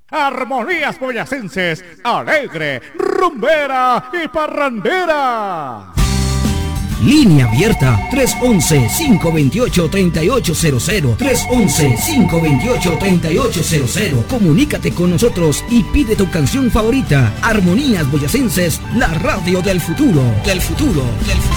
Armonías Boyacenses, alegre, rumbera y parrandera. Línea abierta 311-528-3800. 311-528-3800. Comunícate con nosotros y pide tu canción favorita. Armonías Boyacenses, la radio del futuro.